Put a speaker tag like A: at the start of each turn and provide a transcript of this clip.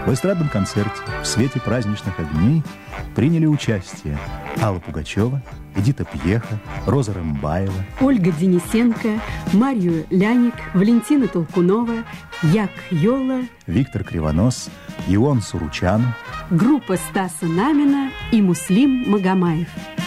A: В эстрадном концерте в свете праздничных огней приняли участие Алла Пугачева, Эдита Пьеха, Роза Рымбаева,
B: Ольга Денисенко, Марию Ляник, Валентина Толкунова, Як Йола,
A: Виктор Кривонос, Ион Суручану,
B: группа Стаса Намина и Муслим Магомаев.